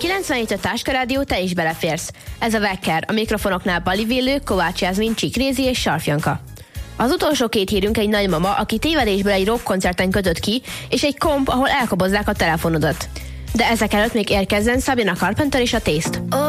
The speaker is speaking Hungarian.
97 a Táska Rádió, te is beleférsz. Ez a Wecker, a mikrofonoknál Bali Villő, Kovács Jászmin, Csík Rézi és Sarfjanka. Az utolsó két hírünk egy nagymama, aki tévedésből egy rockkoncerten kötött ki, és egy komp, ahol elkobozzák a telefonodat. De ezek előtt még érkezzen Sabrina Carpenter és a Taste.